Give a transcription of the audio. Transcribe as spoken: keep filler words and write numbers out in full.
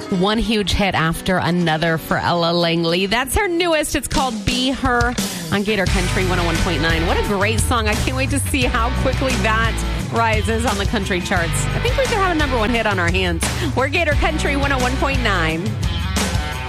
One huge hit after another for Ella Langley. That's her newest. It's called Be Her on Gator Country one oh one point nine. What a great song. I can't wait to see how quickly that rises on the country charts. I think we could have a number one hit on our hands. We're Gator Country one oh one point nine.